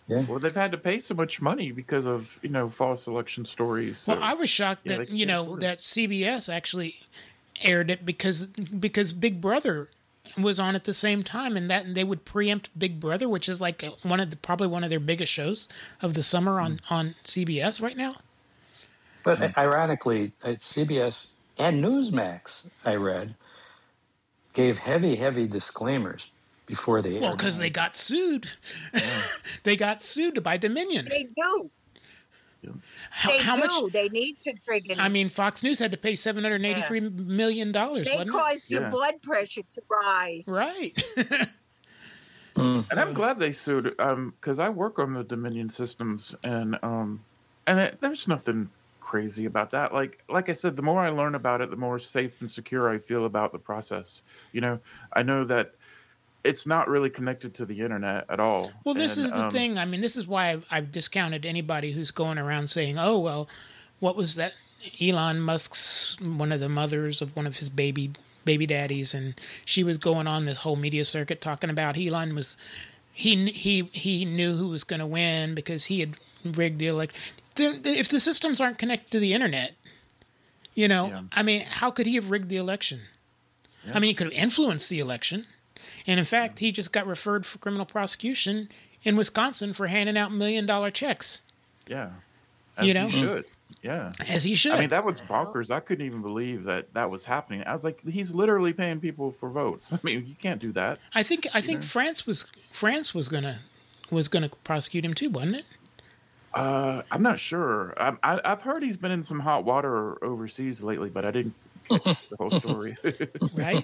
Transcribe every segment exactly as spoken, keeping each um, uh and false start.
Yeah. Well, they've had to pay so much money because of, you know, false election stories. So, well, I was shocked yeah, that they you can't know afford it. that C B S actually aired it because because Big Brother was on at the same time, and that they would preempt Big Brother, which is like one of the probably one of their biggest shows of the summer on Mm. on C B S right now. But Mm. ironically, at C B S and Newsmax, I read, gave heavy, heavy disclaimers before they aired. Well, because they got sued. Yeah. They got sued by Dominion. They do. Yeah. How, They how do. much? They need to trigger. I mean, Fox News had to pay seven hundred eighty-three million dollars. they wasn't cause your Yeah. blood pressure to rise. it? Right. Mm. And I'm glad they sued, um, because I work on the Dominion systems, and um, and it, there's nothing crazy about that. Like like I said, the more I learn about it, the more safe and secure I feel about the process. You know, I know that it's not really connected to the internet at all. Well, this And, is the um, thing. I mean, this is why I've, I've discounted anybody who's going around saying, "Oh, well, what was that?" Elon Musk's one of the mothers of one of his baby baby daddies, and she was going on this whole media circuit talking about Elon was he he he knew who was going to win because he had rigged the election. If the systems aren't connected to the internet, you know, Yeah. I mean, how could he have rigged the election? Yeah. I mean, he could have influenced the election. And in fact, he just got referred for criminal prosecution in Wisconsin for handing out million dollar checks, Yeah. As You know? you should. Yeah. as he should. I mean, that was bonkers. I couldn't even believe that that was happening. I was like, he's literally paying people for votes. I mean, you can't do that. I think I think know? France was France was gonna was gonna prosecute him too, wasn't it? Uh, I'm not sure. I, I, I've heard he's been in some hot water overseas lately, but I didn't catch the whole story. Right?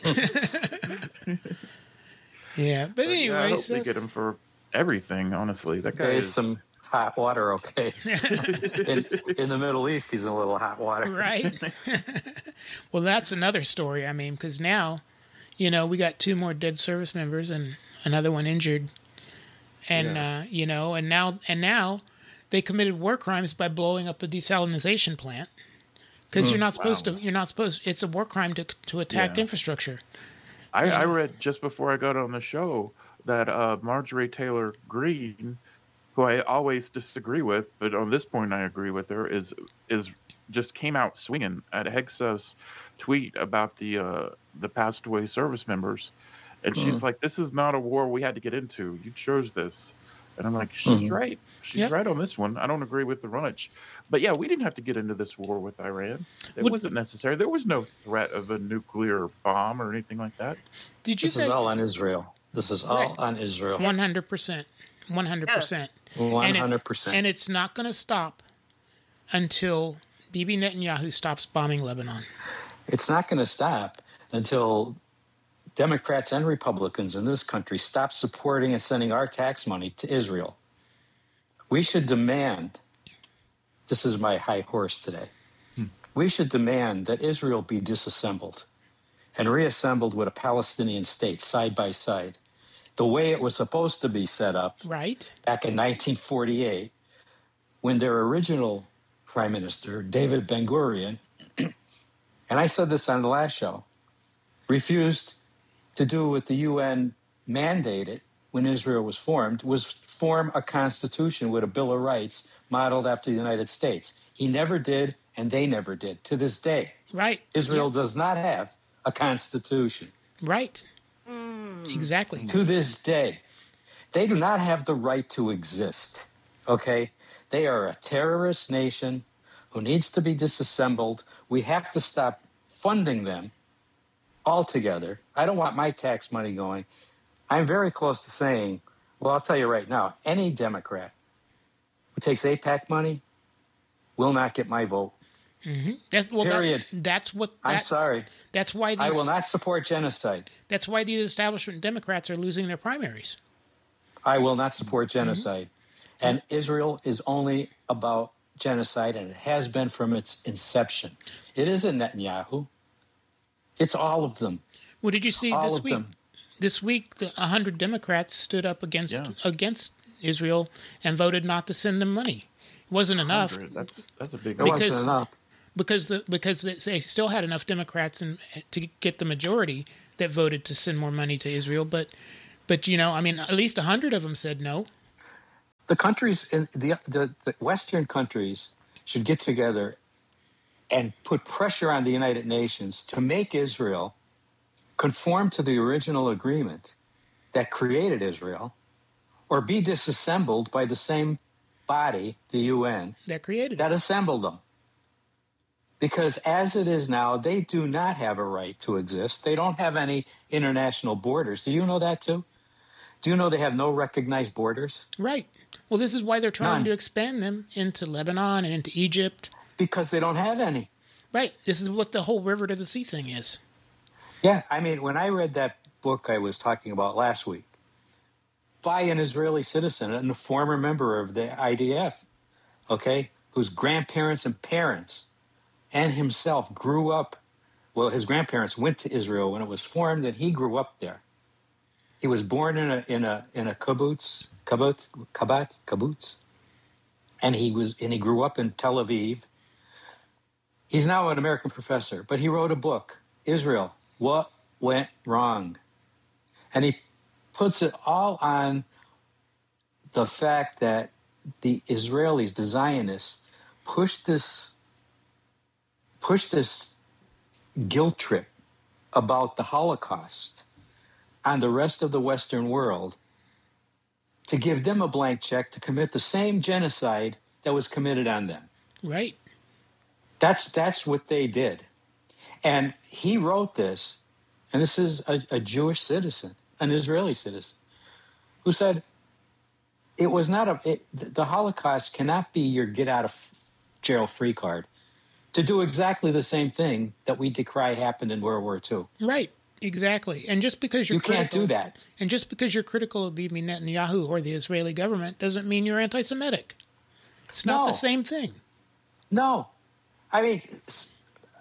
Yeah, but Yeah, I anyway, hope so, they get him for everything. Honestly, that guy There's is. some hot water, okay. in, in the Middle East, he's in a little hot water. right. Well, that's another story. I mean, because now, you know, we got two more dead service members and another one injured, and Yeah. uh, you know, and now and now they committed war crimes by blowing up a desalination plant because you're not supposed Wow. to. You're not supposed. It's a war crime to to attack Yeah. infrastructure. I, I read just before I got on the show that uh, Marjorie Taylor Greene, who I always disagree with, but on this point I agree with her, is is just came out swinging at Hegsa's tweet about the uh, the passed away service members, and she's like, "This is not a war we had to get into. You chose this," and I'm like, "She's Mhm. right. She's Yep. right on this one. I don't agree with the runage, but yeah, we didn't have to get into this war with Iran. It Would- wasn't necessary. There was no threat of a nuclear bomb or anything like that." Did you This say is all on Israel. This is all Right. on Israel. one hundred percent, one hundred percent, one hundred percent. and it's not going to stop until Bibi Netanyahu stops bombing Lebanon. It's not going to stop until Democrats and Republicans in this country stop supporting and sending our tax money to Israel. We should demand, this is my high horse today, we should demand that Israel be disassembled and reassembled with a Palestinian state side by side, the way it was supposed to be set up Right? back in nineteen forty-eight when their original prime minister, David Ben-Gurion, and I said this on the last show, refused to do what the U N mandated when Israel was formed, was form a constitution with a Bill of Rights modeled after the United States. He never did, and they never did. To this day, Right. Israel Yeah. does not have a constitution. Right. Exactly. To this day, they do not have the right to exist. Okay? They are a terrorist nation who needs to be disassembled. We have to stop funding them altogether. I don't want my tax money going. I'm very close to saying, well, I'll tell you right now, any Democrat who takes AIPAC money will not get my vote. That's, well, that- Period. that's what. I'm that- sorry. That's why I these. will not support genocide. That's why these establishment Democrats are losing their primaries. I will not support genocide. And Israel is only about genocide, and it has been from its inception. It isn't Netanyahu. It's all of them. Well, did you see All this of week? them. This week, the one hundred Democrats stood up against Yeah. against Israel and voted not to send them money. It wasn't enough That's that's a big. It Because- wasn't enough. because the because they they still had enough Democrats in, to get the majority that voted to send more money to Israel. But but you know, I mean, at least one hundred of them said no. The countries in the, the the Western countries should get together and put pressure on the United Nations to make Israel conform to the original agreement that created Israel, or be disassembled by the same body, the U N, That created that it. assembled them. Because as it is now, they do not have a right to exist. They don't have any international borders. Do you know that too? Do you know they have no recognized borders? Right. Well, this is why they're trying None. to expand them into Lebanon and into Egypt. Because they don't have any. Right. This is what the whole river to the sea thing is. Yeah, I mean, when I read that book I was talking about last week by an Israeli citizen and a former member of the I D F, okay, whose grandparents and parents and himself grew up, well, his grandparents went to Israel when it was formed, and he grew up there. He was born in a in a in a kibbutz, kibbutz, kibbutz, kibbutz, and he was and he grew up in Tel Aviv. He's now an American professor, but he wrote a book, Israel, What Went Wrong? And he puts it all on the fact that the Israelis, the Zionists, pushed this pushed this guilt trip about the Holocaust on the rest of the Western world to give them a blank check to commit the same genocide that was committed on them. Right. That's that's what they did. And he wrote this, and this is a, a Jewish citizen, an Israeli citizen, who said, it was not a, it, the Holocaust cannot be your get out of jail free card to do exactly the same thing that we decry happened in World War Two. Right. Exactly. And just because you're You can't critical, do that. And just because you're critical of Bibi Netanyahu or the Israeli government doesn't mean you're anti-Semitic. It's not No. the same thing. No. I mean, s-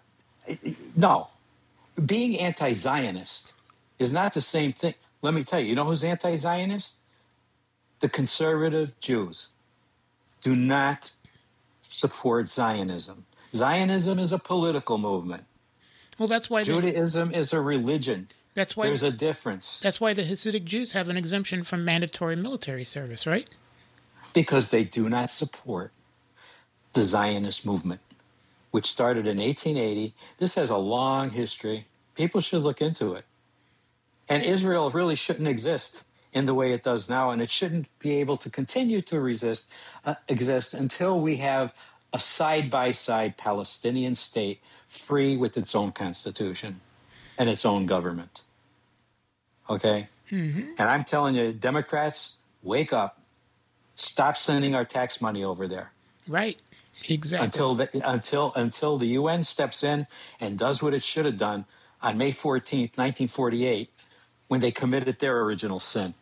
no. Being anti-Zionist is not the same thing. Let me tell you, you know who's anti-Zionist? The conservative Jews do not support Zionism. Zionism is a political movement. Well, that's why the, Judaism is a religion. that's why There's a difference. that's why the Hasidic Jews have an exemption from mandatory military service, right? Because they do not support the Zionist movement, which started in eighteen eighty. This has a long history. People should look into it. And Israel really shouldn't exist in the way it does now, and it shouldn't be able to continue to resist, uh, exist until we have a side-by-side Palestinian state free with its own constitution and its own government. Okay? Mm-hmm. And I'm telling you, Democrats, wake up. Stop sending our tax money over there. Right. Exactly. Until the, until until the U N steps in and does what it should have done on May fourteenth, nineteen forty-eight, when they committed their original sin.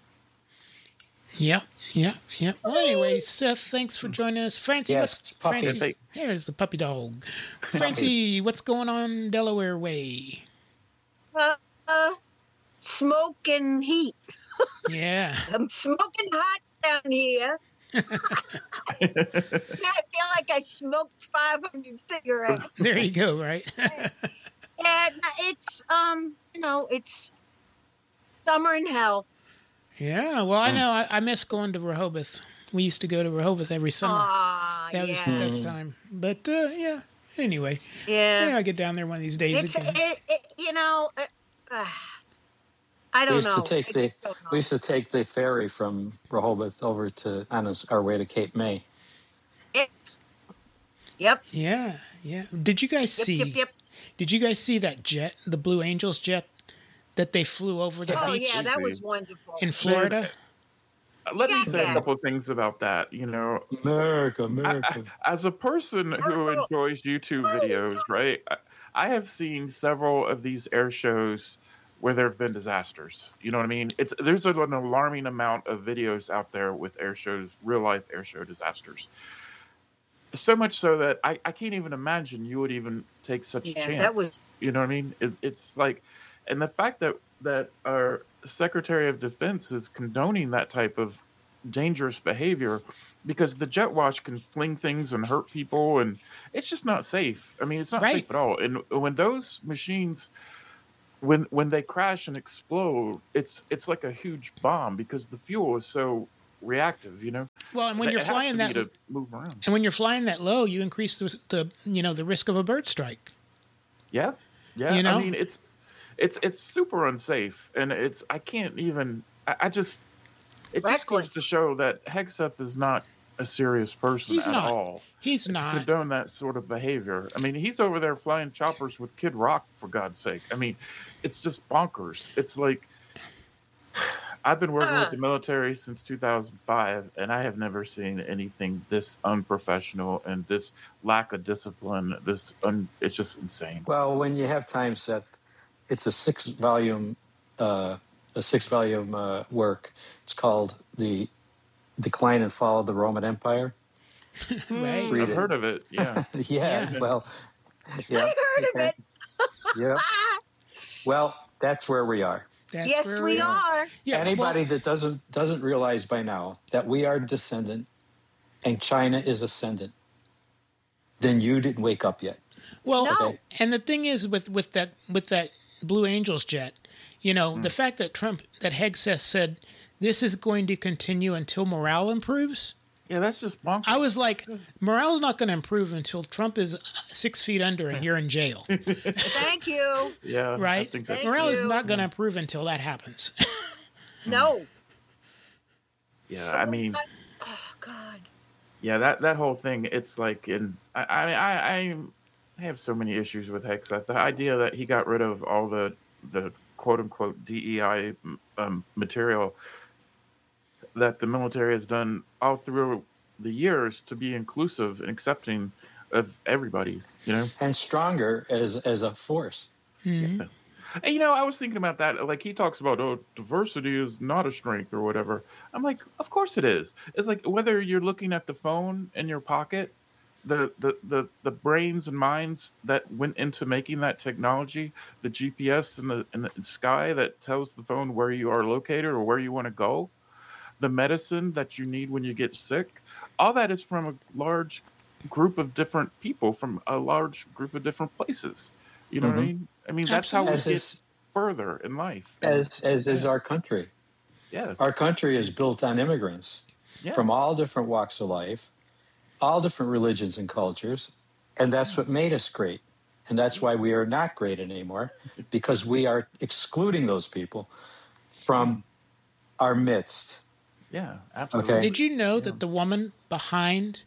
Yeah, yeah, yeah. Well, anyway, Seth, thanks for joining us. Francie, Yes, what's, puppy. Francie, here's the puppy dog. Francie, what's going on Delaware way? Uh, uh, smoke and heat. Yeah. I'm smoking hot down here. Yeah, I feel like I smoked five hundred cigarettes. There you go, right? And it's, um, you know, it's summer in hell. Yeah, well, I know. I, I miss going to Rehoboth. We used to go to Rehoboth every summer. Ah, that was the yeah. best time. But, uh, yeah, anyway. Yeah. Yeah, I'll get down there one of these days It's, again. it, it, you know, uh, uh, I don't We used know. to take I the just don't know. we used to take the ferry from Rehoboth over to on us- our way to Cape May. It's, yep. Yeah, yeah. Did you guys Yep, see? yep, yep. Did you guys see that jet, the Blue Angels jet, that they flew over the Oh, beach yeah, that was wonderful. in Florida? Let me say a Yes. couple of things about that. You know, America, I, America. I- as a person who Oh. enjoys YouTube videos, right? I, I have seen several of these air shows where there have been disasters. You know what I mean? It's there's an alarming amount of videos out there with air shows, real life air show disasters. So much so that I, I can't even imagine you would even take such a Yeah, chance. that was- You know what I mean? It, it's like, and the fact that that our Secretary of Defense is condoning that type of dangerous behavior, because the jet wash can fling things and hurt people, and it's just not safe. I mean, it's not Right. safe at all. And when those machines, when when they crash and explode, it's it's like a huge bomb because the fuel is so reactive, you know. Well, and when It you're has to flying be that, to move around. and when you're flying that low, you increase the, the you know the risk of a bird strike. Yeah, yeah. You know? I mean, it's it's it's super unsafe, and it's I can't even. I, I just it just goes to Reckless. show that Hegseth is not a serious person He's at not. all. He's to not. condone that sort of behavior. I mean, he's over there flying choppers with Kid Rock, for God's sake. I mean, it's just bonkers. It's like I've been working Uh. with the military since two thousand five, and I have never seen anything this unprofessional and this lack of discipline. This un- it's just insane. Well, when you have time, Seth, it's a six volume, uh, a six volume uh, work. It's called The Decline and Fall of the Roman Empire. Right. Read I've it. heard of it. Yeah. yeah, Yeah. well, yeah. I heard of it. Yeah. Well, that's where we are. That's Yes, where we are. Yeah, Anybody well, that doesn't doesn't realize by now that we are descendant and China is ascendant, then you didn't wake up yet. well, No. Okay. and the thing is with with that with that Blue Angels jet, you know, Hmm. the fact that Trump that Hegseth said this is going to continue until morale improves. Yeah, that's just bonkers. I was like, morale's not going to improve until Trump is six feet under and you're in jail, Thank you. yeah. I right? think that's, Thank Morale is you. not going to improve until that happens. No. yeah, I mean, Oh God. yeah, that, that whole thing, it's like, in, I, I, I, I have so many issues with Hegseth. The idea that he got rid of all the, the quote unquote D E I um, material that the military has done all through the years to be inclusive and accepting of everybody, you know? And stronger as as a force. Mhm. And, you know, I was thinking about that. Like, he talks about, oh, diversity is not a strength or whatever. I'm like, of course it is. It's like whether you're looking at the phone in your pocket, the, the, the, the brains and minds that went into making that technology, the G P S in the, in the sky that tells the phone where you are located or where you want to go, the medicine that you need when you get sick, all that is from a large group of different people from a large group of different places. You know what I Mhm. mean? I mean, that's how we As get is further in life. as as is our country. yeah, Our country is built on immigrants yeah. from all different walks of life, all different religions and cultures, and that's what made us great. And that's why we are not great anymore, because we are excluding those people from our midst. Yeah, absolutely. Okay. Did you know that the woman behind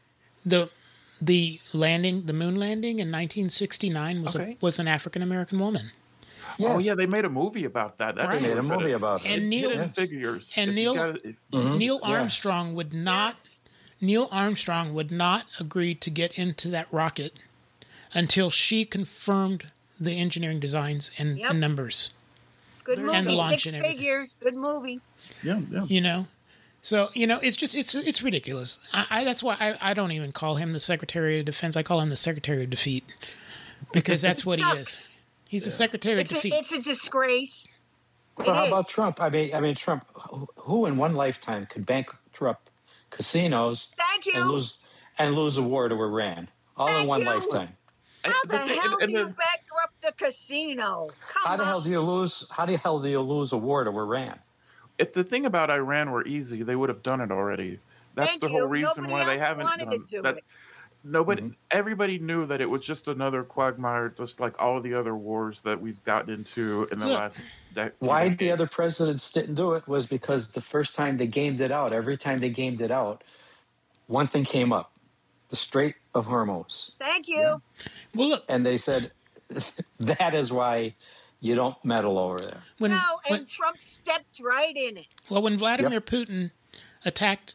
the the landing, the moon landing in nineteen sixty-nine was Okay. a, was an African American woman? Oh Yes. yeah, they made a movie about that. That Right. They made a movie about And it. Neil- Hidden Yes. Figures. and If you Neil- gotta- if- Mhm. Neil Yes. Armstrong would not Yes. Neil Armstrong would not agree to get into that rocket until she confirmed the engineering designs and, Yep. and numbers. Good And movie. the launch Six and everything. figures. Good movie. yeah, yeah. You know, so you know it's just it's it's ridiculous. I, I that's why I, I don't even call him the Secretary of Defense. I call him the Secretary of Defeat because that's what he is. Sucks. He's the Secretary of It's a, Defeat. it's a disgrace. Well, It how about is. Trump? I mean, I mean, Trump. who- Who in one lifetime could bankrupt casinos Thank you. and lose and lose a war to Iran, all in Thank one you. lifetime? And How the thing- hell and- and do you the- bankrupt a casino? Come How the on. hell do you lose? How the hell do you lose a war to Iran? if the thing about Iran were easy, they would have done it already. That's Thank the you. whole reason Nobody why they else haven't wanted done to do that. it. Nobody, Mhm. everybody knew that it was just another quagmire, just like all the other wars that we've gotten into in the Look, last decade. Why the other presidents didn't do it was because the first time they gamed it out, every time they gamed it out, one thing came up: the Strait of Hormuz, Thank you. Well, look, and they said that is why you don't meddle over there. when, No, when and Trump stepped right in it. well when Vladimir Putin attacked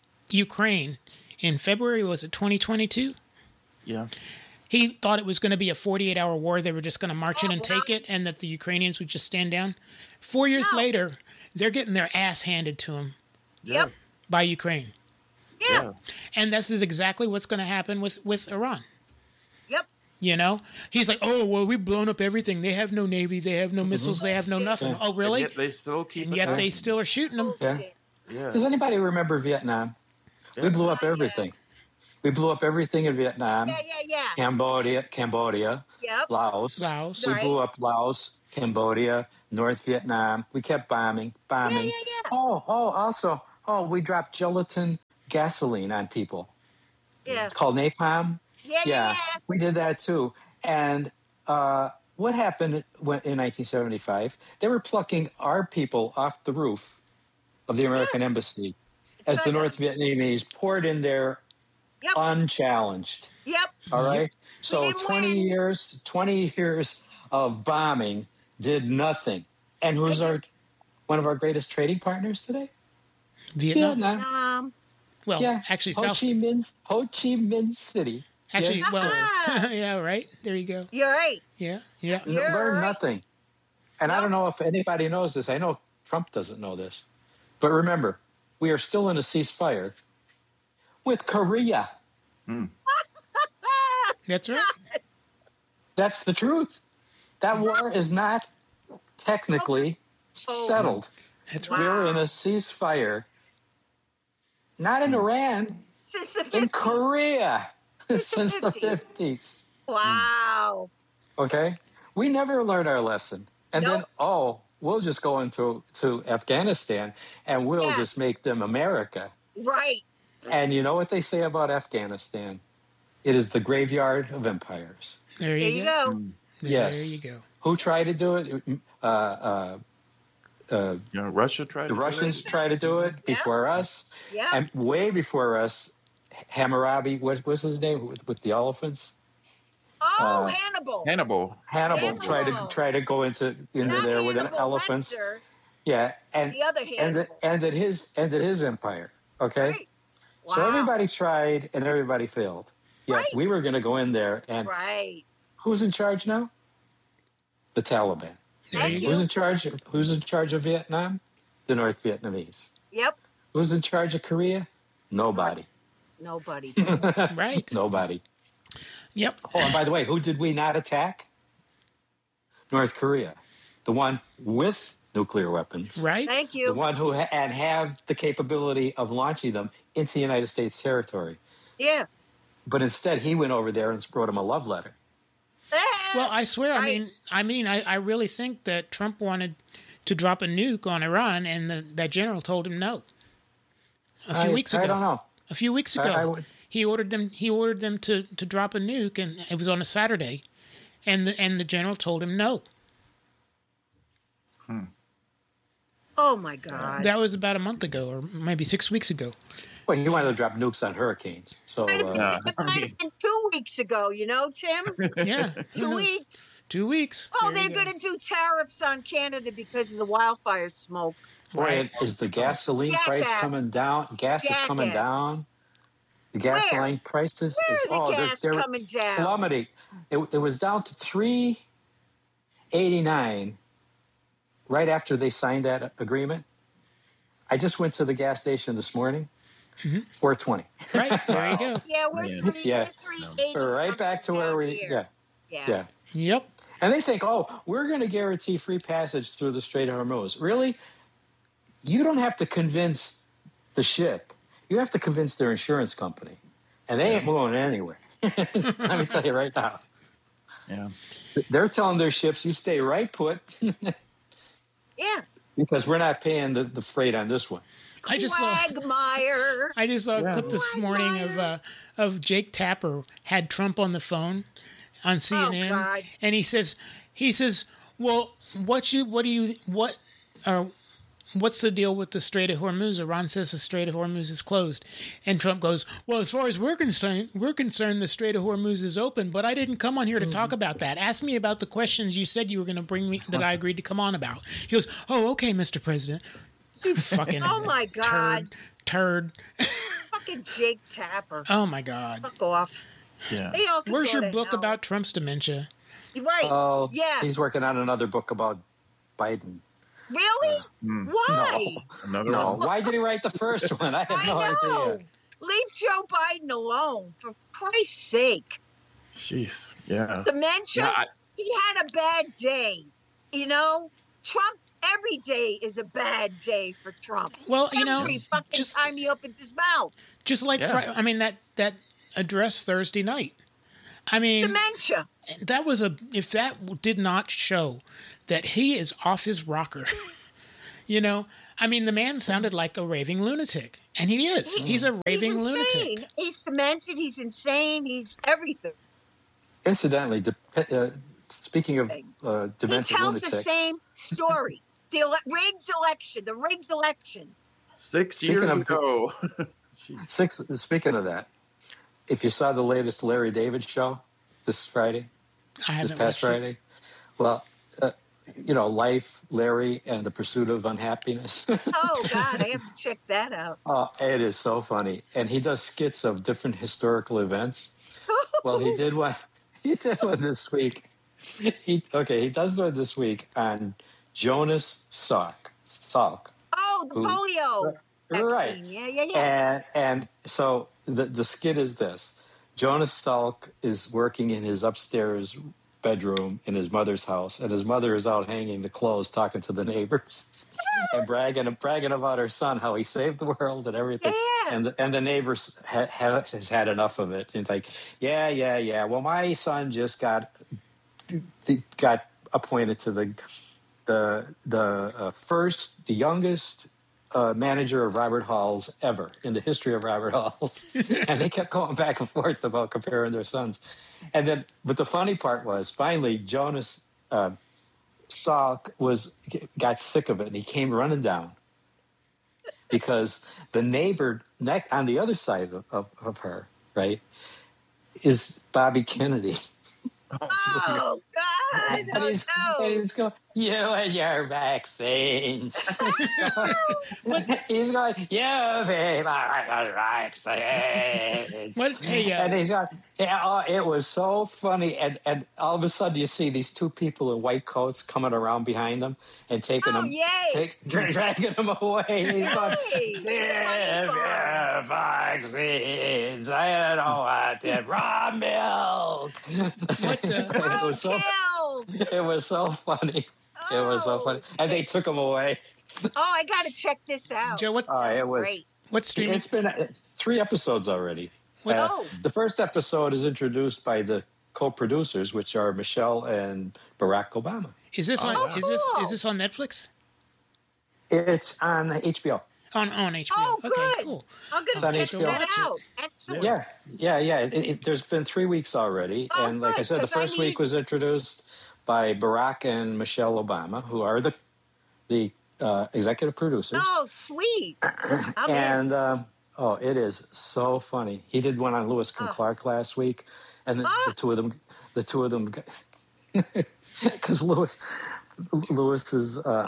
Ukraine in February, was it twenty twenty-two? Yeah, He thought it was going to be a forty-eight hour war. They were just going to march in Oh, and no. take it, and that the Ukrainians would just stand down. Four years No. later, they're getting their ass handed to them Yep. by Ukraine. Yeah. yeah. And this is exactly what's going to happen with, with Iran. Yep. You know? He's like, oh, well, we've blown up everything. They have no navy. They have no missiles. They have no nothing. Yeah. Oh, really? And yet they still keep. And yet they attacking. still are shooting them. Yeah. Yeah. Does anybody remember Vietnam? We Yeah. blew up Oh, yeah. everything. We blew up everything in Vietnam, Yeah, yeah, yeah. Cambodia, Cambodia, Yep. Laos. Laos. We Right. blew up Laos, Cambodia, North Vietnam. We kept bombing, bombing. Yeah, yeah, yeah. Oh, oh, also, oh, we dropped gelatin gasoline on people. Yeah. It's called napalm. Yeah, Yeah, yes. we did that too. And uh, what happened when, in nineteen seventy-five? They were plucking our people off the roof of the American Yeah. embassy It's as like the a- North Vietnamese poured in there Yep. unchallenged. Yep. All right. So didn't twenty win. years, twenty years of bombing did nothing. And who's our one of our greatest trading partners today? Vietnam. Vietnam. Um, Well, Yeah, actually, Ho South. Chi Minh, Ho Chi Minh City. Actually, Yes, well, sir. yeah, right. There you go. you're right. Yeah, yeah. N- You're learn right. nothing. And I No. don't know if anybody knows this. I know Trump doesn't know this. But remember, we are still in a ceasefire with Korea. That's right. That's the truth. That war is not technically Oh. settled. That's Wow. right. We're in a ceasefire. Not in Iran, Since the in fifties. Korea since the fifties. fifties. Wow. Okay? We never learned our lesson. And then, Nope. oh, we'll just go into to Afghanistan and we'll Yeah. just make them America. Right. And you know what they say about Afghanistan? It is the graveyard of empires. There There you, you go. go. There Yes. you go. Who tried to do it? Uh, uh, uh, You know, Russia tried the to Russians do tried to do it before us. Yeah. And way before us, Hammurabi, what was his name with, with the elephants? Oh, uh, Hannibal. it. Hannibal. Hannibal, Hannibal. tried to try to go into into Not there with an Hannibal elephants. Lecter, Yeah, and the other and Hannibal. ended his ended his empire. Okay, Right. so Wow. everybody tried and everybody failed. Yeah, Right. we were going to go in there, and Right. who's in charge now? The Taliban. There Thank you you. Who's go. in charge? Who's in charge of Vietnam? The North Vietnamese. Yep. Who's in charge of Korea? Nobody. Nobody. Right. Nobody. Yep. Oh, and by the way, who did we not attack? North Korea, the one with nuclear weapons. Right. Thank The you. one who ha- and have the capability of launching them into United States territory. Yeah. But instead, he went over there and wrote him a love letter. Well, I swear. I Right. mean, I mean, I, I really think that Trump wanted to drop a nuke on Iran, and the, that general told him no. A few I, weeks ago. I don't know. A few weeks I- ago, I would- he ordered them. He ordered them to, to drop a nuke, and it was on a Saturday, and the and the general told him no. Oh my God. That was about a month ago, or maybe six weeks ago. Well, he wanted to drop nukes on hurricanes. So Might have been- uh, Yeah. It might have been two weeks ago, you know, Tim? Yeah, who Two knows? weeks. Two weeks. Oh, There you they're go. going to do tariffs on Canada because of the wildfire smoke. boy, Right. is the gasoline Jackass. price coming down? Gas is coming Jackass. down. The gasoline prices Where is are the oh, they're- gas they're, coming down? plummeting. It, it was down to three eighty nine right after they signed that agreement. I just went to the gas station this morning. Four twenty. Right. There you go. Yeah, we're Yeah. three, Yeah. we're three eighty. We're right back to where down we. here. Yeah, Yeah. yeah. Yep. And they think, oh, we're going to guarantee free passage through the Strait of Hormuz. Really? You don't have to convince the ship. You have to convince their insurance company. And they ain't going anywhere. Let me tell you right now. Yeah. They're telling their ships, you stay right put Yeah. because we're not paying the, the freight on this one. I just saw. Quagmire. I just saw a Yeah. clip this morning of uh, of Jake Tapper had Trump on the phone on C N N, God. and he says he says, "Well, what you what do you what uh, what's the deal with the Strait of Hormuz?" Iran says the Strait of Hormuz is closed, and Trump goes, "Well, as far as we're concerned, we're concerned the Strait of Hormuz is open, but I didn't come on here to talk about that. Ask me about the questions you said you were going to bring me that I agreed to come on about." He goes, "Oh, okay, Mister President." You fucking Oh, my God. turd, turd. Fucking Jake Tapper. Oh my God. Fuck off. Yeah. They all can Where's go your to book hell. about Trump's dementia? You're right. Oh, yeah. he's working on another book about Biden. Really? Mm. Why? Another No, one. why did he write the first one? I have I no know. idea. Leave Joe Biden alone, for Christ's sake. Jeez. Yeah. Dementia, Yeah, I- he had a bad day. You know, Trump, every day is a bad day for Trump. Well, you know, Every fucking just time he opens his mouth. just like Yeah. Fri- I mean that that address Thursday night. I mean, Dementia. that was a if that did not show that he is off his rocker. You know, I mean, the man sounded like a raving lunatic, and he is. He- He's a raving he's insane. lunatic. He's demented. He's insane. He's everything. Incidentally, de- uh, speaking of uh, He demented tells lunatics, the same story. The ele- rigged election. The rigged election. Six Speaking years of- ago. Jeez. Six. Speaking of that, if you saw the latest Larry David show this Friday, I this haven't past watched it. Friday, well, uh, you know, Life, Larry, and the Pursuit of Unhappiness. Oh God, I have to check that out. Oh, it is so funny, and he does skits of different historical events. Well, he did one. He did one this week. He okay. He does one this week on Jonas Salk. Salk. Oh, the Who- polio Right. vaccine. Yeah, yeah, yeah. And and so the the skit is this: Jonas Salk is working in his upstairs bedroom in his mother's house, and his mother is out hanging the clothes, talking to the neighbors, and bragging bragging about her son, how he saved the world and everything. Yeah. And the, and the neighbors ha, ha, has had enough of it. And it's like, yeah, yeah, yeah. Well, my son just got got appointed to the the the uh, first, the youngest uh, manager of Robert Halls ever in the history of Robert Halls. And they kept going back and forth about comparing their sons. And then, but the funny part was, finally, Jonas uh, Salk was got sick of it, and he came running down because the neighbor neck on the other side of, of, of her, right, is Bobby Kennedy. Oh God! And Oh he's, no! and he's going, you and your vaccines. He's going, you be my vaccines. What? Hey, uh, And he's going, yeah, oh, it was so funny. And, and all of a sudden you see these two people in white coats coming around behind him and taking Oh, him, yay. take, dragging him away. And he's going, Yay. give your vaccines. I don't want it. Raw milk. What the- it was so Roadkill! it was so funny. It was so funny. And they took him away. Oh, I got to check this out. Joe, what? Oh, it was. Great. What streaming? It's been it's three episodes already. What- Uh, Oh. The first episode is introduced by the co-producers, which are Michelle and Barack Obama. Is this on? Oh, Is this cool. is this on Netflix? It's on H B O. On on H B O. Oh, okay, good. cool. I'm It's on going to H check B O. that Watch it. out. Excellent. Yeah, yeah, yeah. It, it, there's been three weeks already, Oh, and like I good, said, the 'cause I first need- week was introduced by Barack and Michelle Obama, who are the the uh, executive producers. Oh, sweet. I'm in. and um, oh, it is so funny. He did one on Lewis and Oh. Clark last week, and the, Ah. the two of them, the two of them, because Lewis, Lewis's uh,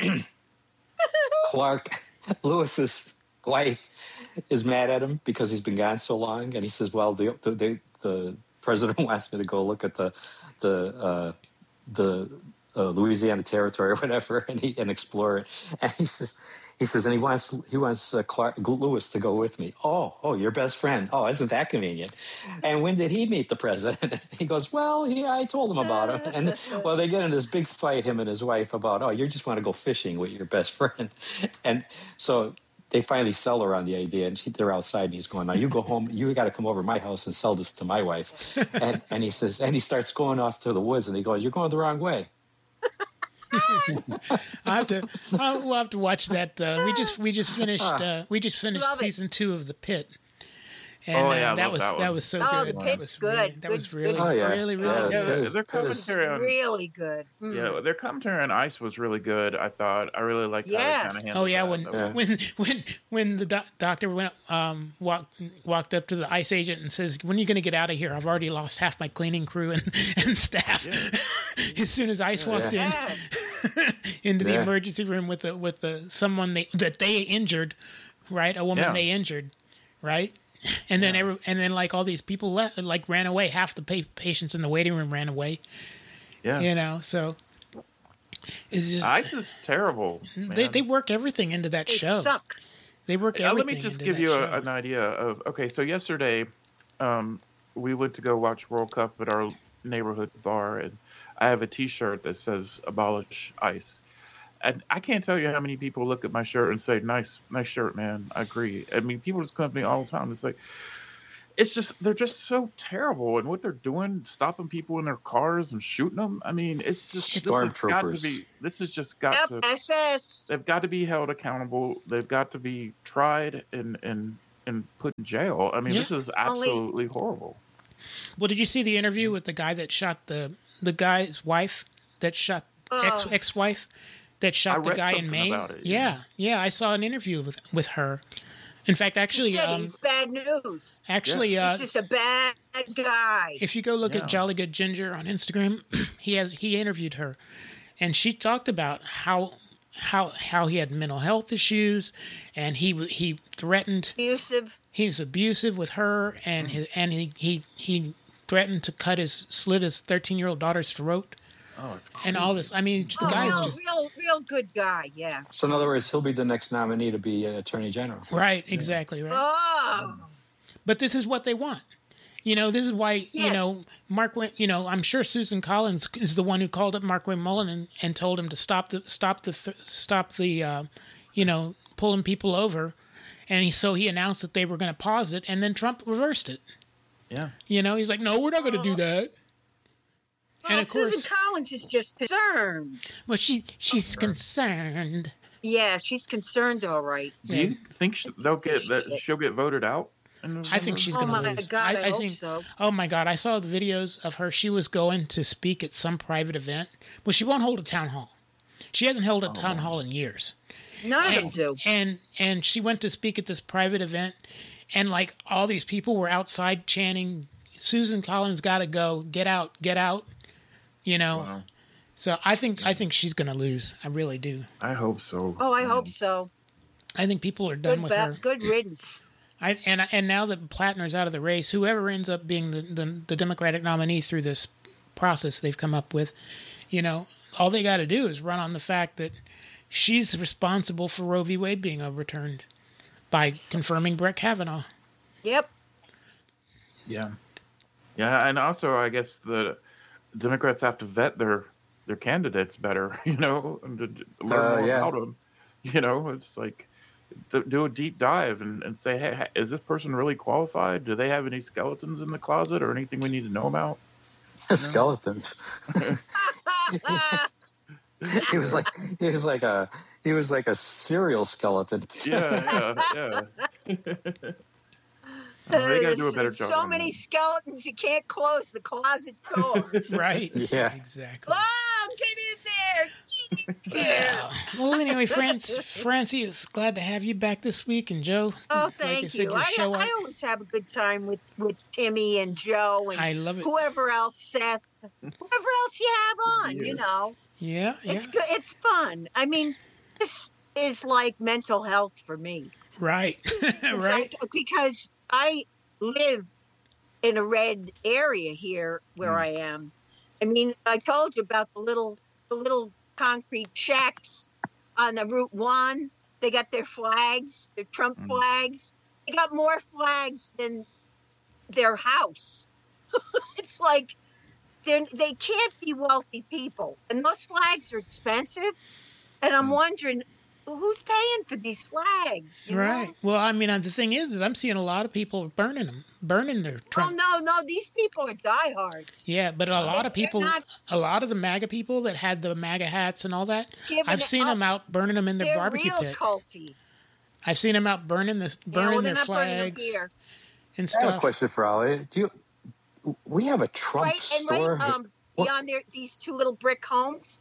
Clark, Lewis's wife is mad at him because he's been gone so long, and he says, "Well, the the the, the president wants me to go look at the the uh, the uh, Louisiana Territory or whatever, and he and explore it." And he says, he says, and he wants he wants uh, Clark Lewis to go with me. Oh, oh, your best friend. Oh, isn't that convenient? And when did he meet the president? He goes, well, yeah, I told him about him. And well, they get in this big fight, him and his wife, about, oh, you just want to go fishing with your best friend. And so they finally sell her on the idea, and she, they're outside, and he's going, now you go home, you got to come over to my house and sell this to my wife. And, and he says, and he starts going off to the woods, and he goes, you're going the wrong way. I have to. I'll, we'll have to watch that. Uh, we just we just finished. Uh, we just finished Love it. season two of The Pit. And Oh, yeah, I uh, that love was that that, one. was so Oh, good. The that Pit's was good. Really, that Good- was good. really, Oh, yeah. really, really Yeah, good. it is. their It is. commentary on Really good. Mm. yeah, their commentary on Ice was really good. I thought I really liked how Yeah. they kind of handled Oh yeah, that. when That Yeah. was- when when when the doc- doctor went um walked walked up to the ICE agent and says, "When are you going to get out of here? I've already lost half my cleaning crew and, and staff." As soon as ICE walked Yeah. in into the Yeah. emergency room with the with the someone they that they injured, right? A woman Yeah. they injured, right? And then every, and then like all these people left, like ran away. Half the pa- patients in the waiting room ran away. yeah. You know, so it's just Ice is terrible. they man. they work everything into that They show. suck. They work Uh, everything. let me just into give that you show. a, an idea of okay. So yesterday, um, we went to go watch World Cup at our neighborhood bar, and I have a T-shirt that says "Abolish ICE." And I can't tell you how many people look at my shirt and say, "Nice, nice shirt, man." I agree. I mean, people just come up to me all the time. It's like, it's just they're just so terrible, and what they're doing, stopping people in their cars and shooting them. I mean, it's just this has got to Stormtroopers. be. This has just got Yep, to. S S. They've got to be held accountable. They've got to be tried and and and put in jail. I mean, Yeah. this is Only- absolutely horrible. Well, did you see the interview with the guy that shot the the guy's wife that shot ex Oh. ex wife that shot I the read guy in something Maine? about it, yeah. yeah. yeah, I saw an interview with with her. In fact, actually, He said um, he's bad news. actually, uh, He's just a bad guy. if you go look Yeah. at Jolly Good Ginger on Instagram, he has he interviewed her, and she talked about how how how he had mental health issues, and he w- he threatened Abusive. he was abusive with her, and his, and he, he he threatened to cut his slit his thirteen year old daughter's throat, Oh, it's and all this. I mean, the Oh, guy is real, just real, real good guy. Yeah. So in other words, he'll be the next nominee to be uh, Attorney General. right, exactly right. Oh. But this is what they want. You know, this is why, you know, Yes. Mark, Win- you know, I'm sure Susan Collins is the one who called up Mark Wayne Mullen and, and told him to stop the, stop the, th- stop the, uh, you know, pulling people over. And he, so he announced that they were going to pause it, and then Trump reversed it. yeah. You know, he's like, no, we're not going to do that. Well, And of Susan course- Collins is just concerned. Well, she, she's concerned. Yeah, she's concerned, all right. Do you think sh- they'll get that? She'll get voted out? in I think November? she's Oh going to my lose. God, I hope think, so. Oh my God, I saw the videos of her. She was going to speak at some private event. Well, she won't hold a town hall. She hasn't held a town hall in years. None of them and, do. and and she went to speak at this private event, and like all these people were outside chanting, "Susan Collins got to go, get out, get out," you know. Wow. So I think I think she's going to lose. I really do. I hope so. Oh, I hope so. I think people are done Good, with ba- her. good riddance. I and and now that Plattner's out of the race, whoever ends up being the, the the Democratic nominee through this process they've come up with, you know, all they got to do is run on the fact that she's responsible for Roe v. Wade being overturned by confirming Brett Kavanaugh. Yep. Yeah, yeah, and also I guess the Democrats have to vet their their candidates better, you know, and to to learn Uh, more yeah. about them. You know, it's like to do a deep dive and, and say, hey, is this person really qualified? Do they have any skeletons in the closet or anything we need to know about? Skeletons. he was like he was like a he was like a serial skeleton. Yeah, yeah, yeah. Oh, they got to do a There's better job. so on many that. skeletons you can't close the closet door. Right. Yeah. Exactly. Oh, get in there! Get in there! Yeah. Well, anyway, France, Francie, it's glad to have you back this week, and Joe. Oh, like thank I said, you. your I, show I up- always have a good time with, with Timmy and Joe and I love it. whoever else, Seth, whoever else you have on. You Yeah. know, Yeah, yeah, it's good. It's fun. I mean, this is like mental health for me. right, It's right. like- because I live in a red area here where Mm. I am. I mean, I told you about the little the little concrete shacks on the Route One. They got their flags, their Trump Mm. flags. They got more flags than their house. It's like they they can't be wealthy people, and those flags are expensive. And I'm Mm. wondering, who's paying for these flags? you know? Right. Well, I mean, uh, the thing is, is I'm seeing a lot of people burning them, burning their Oh Trump. no, no, these people are diehards. Yeah, but a lot of They're people, not- a lot of the MAGA people that had the MAGA hats and all that, Giving I've it seen up. them out burning them in their They're barbecue real pit. culty. I've seen them out burning this, Yeah, burning well, their they're not burning them flags here. and I have a stuff. question for Ali. Do you? We have a Trump Right, and store. right um, What- beyond there, these two little brick homes.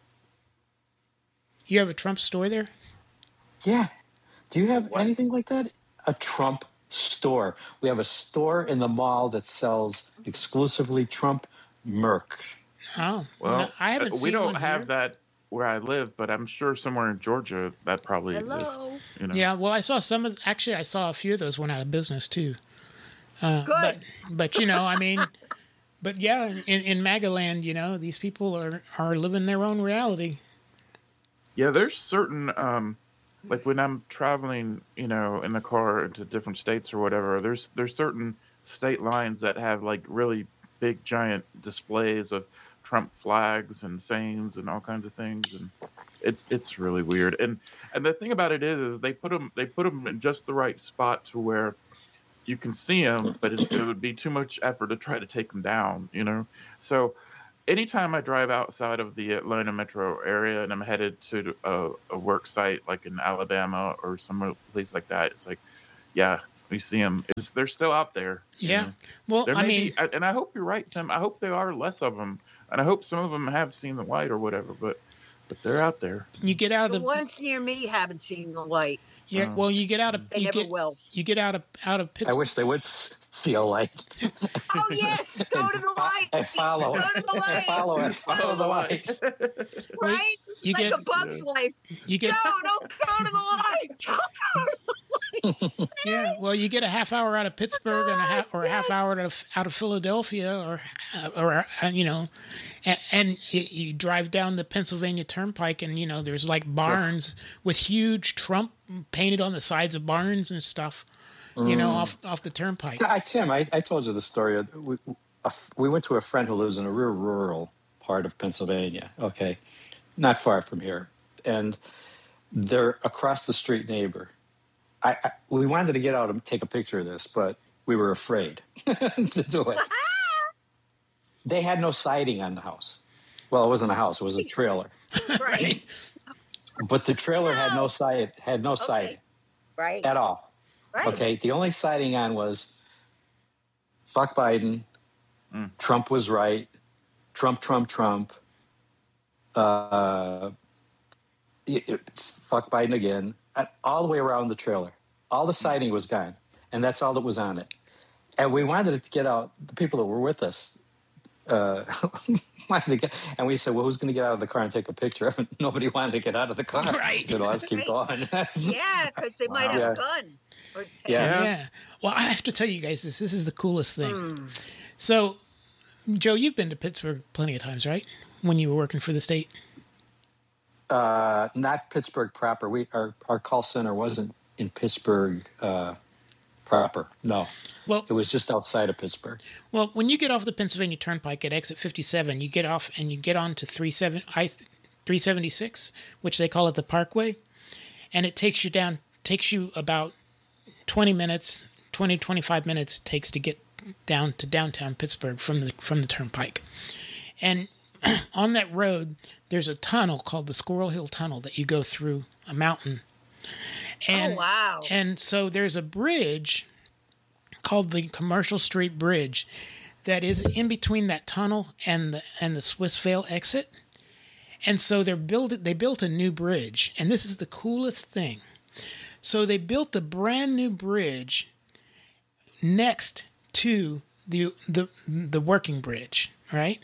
You have a Trump store there? Yeah. Do you have anything like that? A Trump store. We have a store in the mall that sells exclusively Trump merch. Oh, Well, no, I haven't uh, seen we don't one have here. that where I live, but I'm sure somewhere in Georgia that probably exists. Hello. You know? Yeah, well, I saw some of. Actually, I saw a few of those went out of business too. Uh, Good. But, but you know, I mean, but yeah, in in MAGA land, you know, these people are are living their own reality. Yeah, there's certain um like when I'm traveling, you know, in the car to different states or whatever, there's there's certain state lines that have like really big giant displays of Trump flags and sayings and all kinds of things, and it's it's really weird. And and the thing about it is is they put them they put them in just the right spot to where you can see them, but it, it would be too much effort to try to take them down, you know? So anytime I drive outside of the Atlanta metro area and I'm headed to a, a work site like in Alabama or some place like that, it's like, yeah, we see them. It's, they're still out there. Yeah. know? Well, There I may mean, be, and I hope you're right, Tim. I hope there are less of them, and I hope some of them have seen the light or whatever. But but they're out there. you get out The of ones near me haven't seen the light. yeah. Well, you get out of They you never get will. you get out of out of I Pittsburgh. wish they would s- see a light. Oh yes, go to the light. I follow Go it. to the I light. follow it. Follow the light. Right? You like get a bug's life. you get No, don't go to the light. Don't go to the yeah. Well, you get a half hour out of Pittsburgh and a half or a half Yes. hour out of out of Philadelphia or or uh, you know, and, and you, you drive down the Pennsylvania Turnpike and you know there's like barns with huge Trump painted on the sides of barns and stuff. You know, off off the turnpike. I, Tim, I, I told you the story. We, a, we went to a friend who lives in a real rural part of Pennsylvania. Okay, not far from here, and their across the street neighbor. I, I we wanted to get out and take a picture of this, but we were afraid to do it. They had no siding on the house. Well, it wasn't a house; it was a trailer. right. But the trailer had no side, had no siding Right. at all. Right. Okay, the only siding on was fuck Biden, Mm. Trump was right, Trump, Trump, Trump, uh, it- it- fuck Biden again, and all the way around the trailer. All the siding was gone, and that's all that was on it. And we wanted to get out, the people that were with us, uh, wanted to get, and we said, well, who's going to get out of the car and take a picture? Nobody wanted to get out of the car. Right. So let's keep going. Yeah, because they might have Yeah. a gun. Or Yeah. Yeah. Well, I have to tell you guys this. This is the coolest thing. Hmm. So, Joe, you've been to Pittsburgh plenty of times, right? When you were working for the state. Uh, not Pittsburgh proper. We our our call center wasn't in Pittsburgh uh, proper. No, Well, it was just outside of Pittsburgh. well, when you get off the Pennsylvania Turnpike at exit fifty-seven, you get off and you get on to three seventy-six, which they call it the Parkway, and it takes you down. Takes you about twenty minutes, twenty, twenty-five minutes it takes to get down to downtown Pittsburgh from the from the turnpike. And on that road, there's a tunnel called the Squirrel Hill Tunnel that you go through a mountain. And, Oh, wow. And so there's a bridge called the Commercial Street Bridge that is in between that tunnel and the and the Swissvale exit. And so they're build they built a new bridge, and this is the coolest thing. So they built a brand new bridge next to the the the working bridge, right?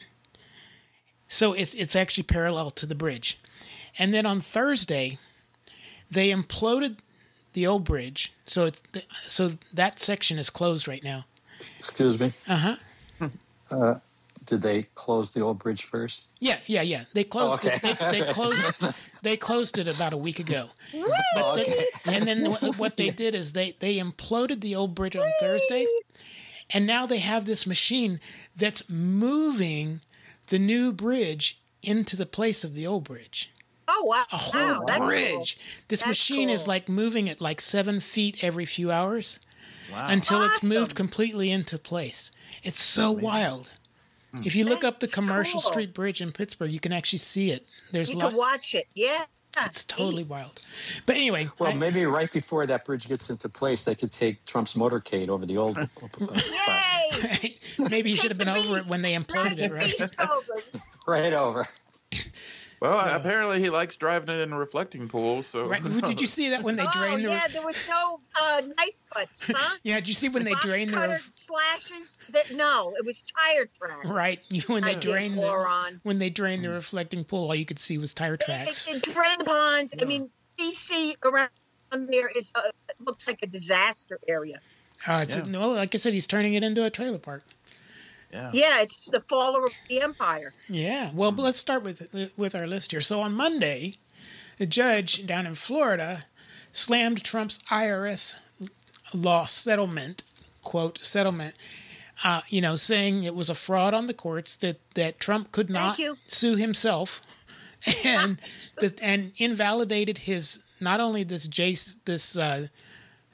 So it's it's actually parallel to the bridge. And then on Thursday, they imploded the old bridge. So it's so that section is closed right now. Excuse me. Uh-huh. Uh, did they close the old bridge first? Yeah, yeah, yeah. They closed Oh, okay. it. They, they closed. They closed it about a week ago. But Oh, they- okay. and then what, what they did is they they imploded the old bridge on Thursday, and now they have this machine that's moving the new bridge into the place of the old bridge. Oh wow! A whole wow, that's bridge. Cool. This That's machine is cool. like moving it like seven feet every few hours Wow. until it's moved Awesome. completely into place. It's so wild. If you look up the That's Commercial cool. Street Bridge in Pittsburgh, you can actually see it. There's You lot, can watch it. Yeah. it's totally wild. But anyway, Well, I- maybe right before that bridge gets into place, they could take Trump's motorcade over the old uh, spot. Yay! maybe you Take should have been the over it beast. when they imploded it, Drag the right? beast over. Right over. Well, So- apparently he likes driving it in a reflecting pool. So Right. Did you see that when they Oh drained the? yeah, there was no uh, knife cuts, huh? Yeah, did you see when they Box drained the? cutter ref- slashes. That no, it was tire tracks. Right, you- when they I did, drained the moron. when they drained the reflecting pool, all you could see was tire tracks. The drain ponds. I mean, D C around there is uh, looks like a disaster area. Uh, it's Yeah. no, like I said, he's turning it into a trailer park. yeah. Yeah, it's the fall of the empire. Yeah. Well, but let's start with with our list here. So on Monday, a judge down in Florida slammed Trump's I R S law settlement, quote, settlement, uh, you know, saying it was a fraud on the courts, that, that Trump could not you. sue himself, and that and invalidated his not only this Jace this uh,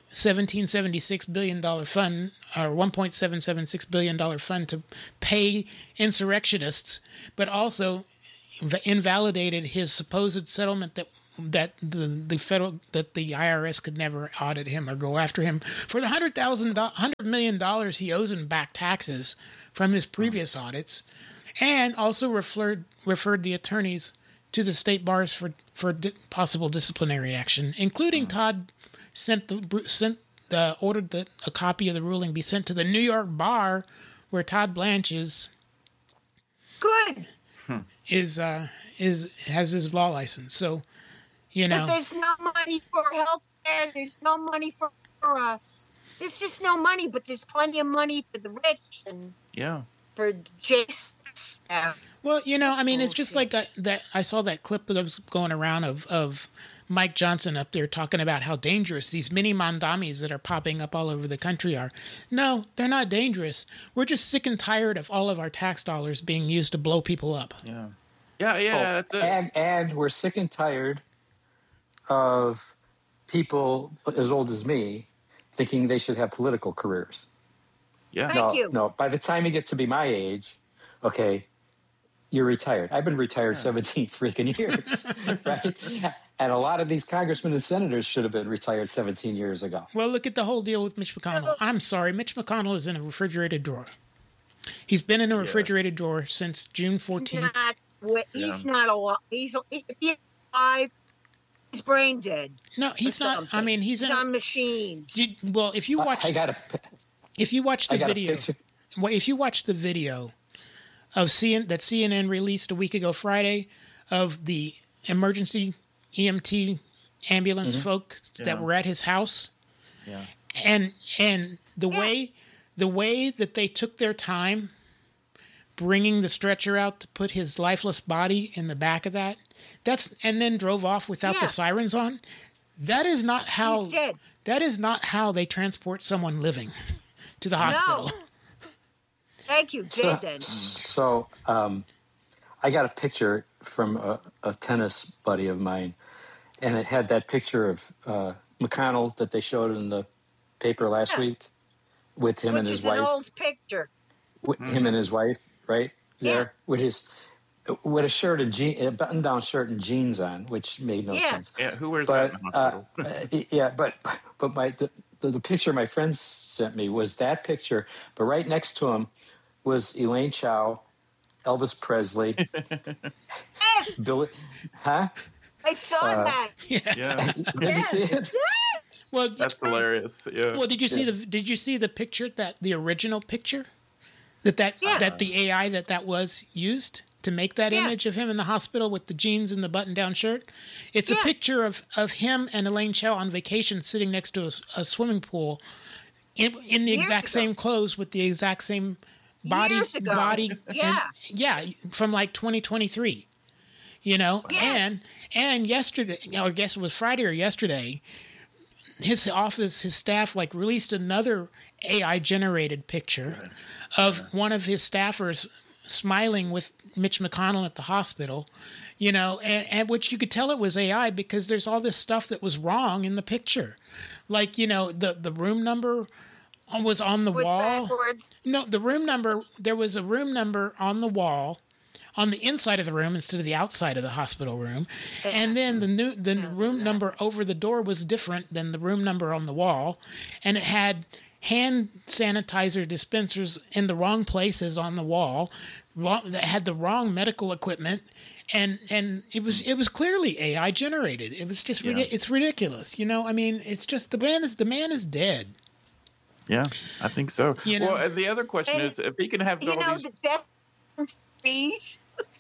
seventeen seventy-six billion dollars fund, or one point seven seven six billion dollars fund to pay insurrectionists, but also invalidated his supposed settlement that that the the federal that the I R S could never audit him or go after him for the hundred thousand hundred million dollars he owes in back taxes from his previous audits, and also referred referred the attorneys to the state bars for for di- possible disciplinary action, including Todd sent the sent the ordered that a copy of the ruling be sent to the New York bar where Todd Blanche is Good. is uh is has his law license. So, you know, But there's no money for health care. There's no money for, for us. There's just no money, but there's plenty of money for the rich and Yeah. for Jason's staff. well, you know, I mean, it's just Bullshit. like I, that. I saw that clip that was going around of of Mike Johnson up there talking about how dangerous these mini mandamis that are popping up all over the country are. No, they're not dangerous. We're just sick and tired of all of our tax dollars being used to blow people up. Yeah. Yeah, yeah, Oh, that's it. and and we're sick and tired of people as old as me thinking they should have political careers. yeah. Thank no, you. no. By the time you get to be my age, okay, you're retired. I've been retired seventeen freaking years, right? And a lot of these congressmen and senators should have been retired seventeen years ago. Well, look at the whole deal with Mitch McConnell. I'm sorry, Mitch McConnell is in a refrigerated drawer. He's been in a refrigerated drawer since June He's fourteenth. not, wa- he's not alive. He's, if he's alive, he's brain dead. No, he's or not. I something. mean, he's He's in. on machines. Did, well, if you I, watch, I got a, if you watch I the got a video, picture. well, if you watch the video of C N that C N N released a week ago Friday of the emergency E M T ambulance Mm-hmm. folks Yeah. that were at his house, Yeah. and and the Yeah. way the way that they took their time bringing the stretcher out to put his lifeless body in the back of that, that's and then drove off without Yeah. the sirens on. That is not how. He's dead. That is not how they transport someone living to the hospital. Thank you, So, dead then. so um, I got a picture from a, a tennis buddy of mine, and it had that picture of uh, McConnell that they showed in the paper last Yeah. week with him Which and his is wife. an old picture. with him and his wife, right there, Yeah. with his with a shirt and je- a button-down shirt and jeans on, which made no Yeah. sense. Yeah, who wears But that in the uh, hospital? uh, yeah, but but my the, the, the picture my friends sent me was that picture, but right next to him was Elaine Chao, Elvis Presley, Yes, Billy, huh? I saw Uh, that. Yeah. Did you see it? Yes. Well, That's hilarious. Yeah. well, did you see the did you see the picture that the original picture that that Yeah. that the A I that that was used to make that Yeah. image of him in the hospital with the jeans and the button-down shirt? It's a Yeah. picture of of him and Elaine Chao on vacation sitting next to a, a swimming pool in in the Years exact ago. same clothes with the exact same body Years ago. body Yeah. and, yeah from like twenty twenty-three. You know, Yes. and and yesterday, or I guess it was Friday or yesterday, his office, his staff, like released another A I generated picture of one of his staffers smiling with Mitch McConnell at the hospital, you know, and, and which you could tell it was A I because there's all this stuff that was wrong in the picture. Like, you know, the, the room number was on the Was wall. backwards. No, the room number, there was a room number on the wall on the inside of the room instead of the outside of the hospital room. And then the new the room number over the door was different than the room number on the wall. And it had hand sanitizer dispensers in the wrong places on the wall, wrong, that had the wrong medical equipment. And and it was it was clearly A I generated. It was just Yeah. ridi- it's ridiculous. You know, I mean, it's just the man is the man is dead. Yeah, I think so. You know- well, and the other question And, is if he can have You all know these. the death threes.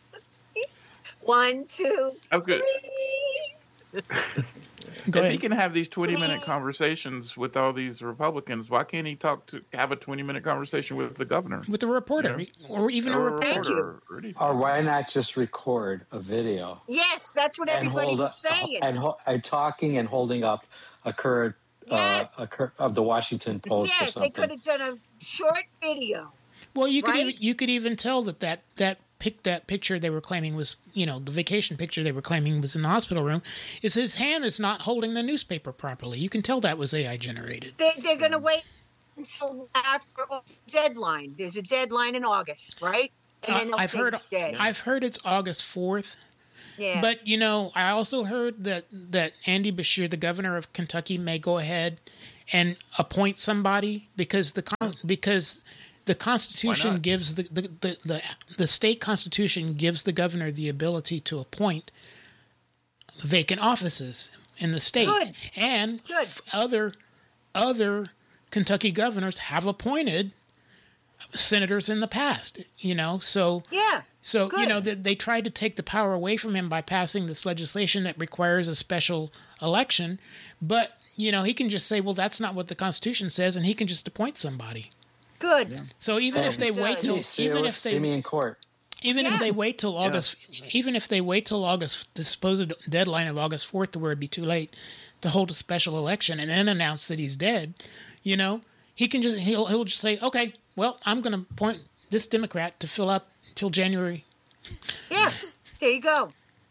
One, two, I was good. three. Go If he ahead. can have these twenty-minute Please. conversations with all these Republicans, why can't he talk to have a twenty-minute conversation with the governor With a reporter, or even a or a reporter. reporter? Or anything? Or why not just record a video Yes, that's what and everybody hold was up saying. and, ho- and talking and holding up a current Yes. uh, a cur- of the Washington Post or yes, they could something? have done a short video. Well, you could Right? even, you could even tell that, that that picked that picture they were claiming was, you know, the vacation picture they were claiming was in the hospital room, is his hand is not holding the newspaper properly. You can tell that was A I generated. They, they're going to wait until after the deadline. There's a deadline in August, right? And then Uh, they'll I've say heard it's dead. I've heard it's August fourth. Yeah. But, you know, I also heard that, that Andy Beshear, the governor of Kentucky, may go ahead and appoint somebody because the con- because the Constitution not? gives the the, the, the the state Constitution gives the governor the ability to appoint vacant offices in the state. Good. And Good. f- other other Kentucky governors have appointed senators in the past, you know, so yeah. so, Good. you know, they, they tried to take the power away from him by passing this legislation that requires a special election. But, you know, he can just say, well, that's not what the Constitution says, and he can just appoint somebody. Good. So even if they Good. wait till, See, see, even what- if see they, me in court. even Yeah. if they wait till August, even if they wait till August, the supposed deadline of August fourth, to where it'd be too late to hold a special election and then announce that he's dead, you know, he can just, he'll, he'll just say, okay, well, I'm going to appoint this Democrat to fill out till January. Yeah. There you go.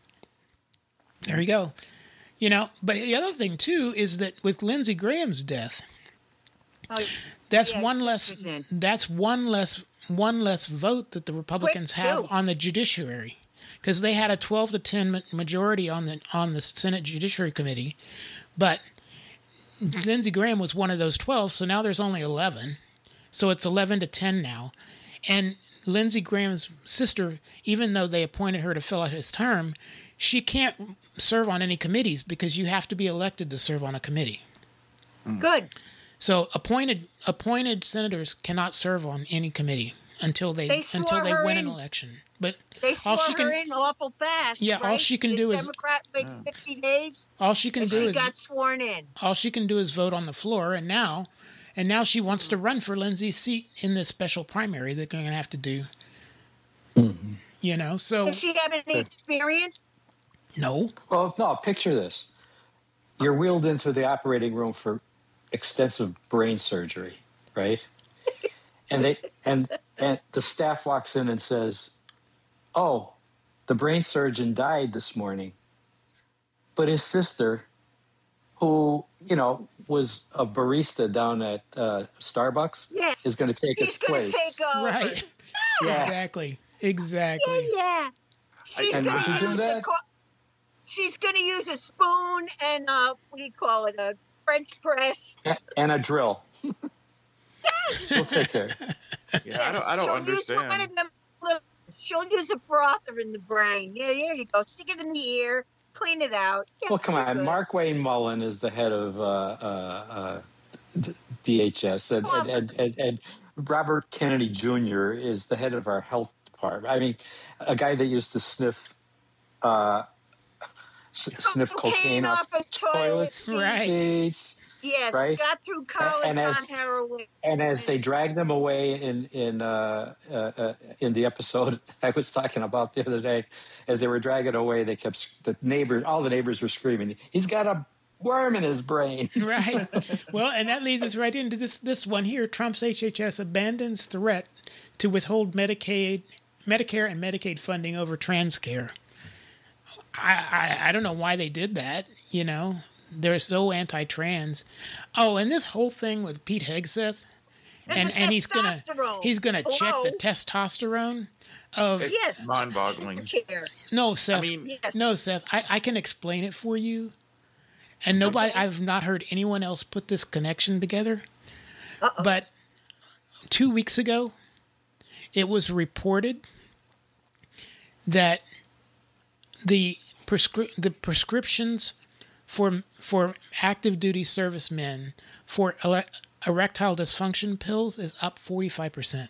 There you go. You know, but the other thing too is that with Lindsey Graham's death, Oh, that's yeah, one his less. sister's in. That's one less. One less vote that the Republicans Quick, have too. on the judiciary, because they had a twelve to ten ma- majority on the on the Senate Judiciary Committee, but Lindsey Graham was one of those twelve. So now there's only eleven. So it's eleven to ten now, and Lindsey Graham's sister, even though they appointed her to fill out his term, she can't serve on any committees because you have to be elected to serve on a committee. Good. So appointed appointed senators cannot serve on any committee until they, They until swore they her win in. an election. But They all swore she can her in awful fast. Yeah, all right? she can The do is- Democrat wait fifty days, all she can and do she is got sworn in. all she can do is vote on the floor. And now, and now she wants to run for Lindsay's seat in this special primary they're going to have to do. You know, so Does she have any experience? no. Well, no, picture this. You're wheeled into the operating room for extensive brain surgery, right? And they and and the staff walks in and says, "Oh, the brain surgeon died this morning." But his sister, who, you know, was a barista down at uh, Starbucks, Yes. is going to take He's his going place. to take over. Right. Yeah. Exactly. Exactly. Yeah, yeah. She's And going would you to do use a that? co- She's going to use a spoon and uh, what do you call it? A French press. A- and a drill. She'll take care. Yeah, I don't, I don't She'll understand. Use one of them little- She'll use a frother in the brain. Yeah, there you go. Stick it in the ear. Clean it out. Yeah, Well, come you're on. good. Mark Wayne Mullen is the head of uh, uh, uh, D H S, and, and, and, and, and Robert Kennedy Junior is the head of our health department. I mean, a guy that used to sniff uh, s- sniff cocaine off a toilet toilets, seat. Right. seats. Yes, right? got through college And as- on heroin. And as they dragged them away in in uh, uh, uh, in the episode I was talking about the other day, as they were dragging away, they kept the neighbors, all the neighbors were screaming, "He's got a worm in his brain." Right. Well, and that leads us right into this this one here. Trump's H H S abandons threat to withhold Medicaid, Medicare and Medicaid funding over trans care. I, I I don't know why they did that. You know, they're so anti-trans. Oh, and this whole thing with Pete Hegseth, And and the and he's gonna testosterone. he's gonna check the Hello? testosterone of It's Yes. mind-boggling. Care. no Seth. mean- Yes. No, Seth. I, I can explain it for you. And nobody, I've not heard anyone else put this connection together. Uh-oh. But two weeks ago, it was reported that the prescri- the prescriptions for for active duty servicemen for ele- erectile dysfunction pills is up forty-five percent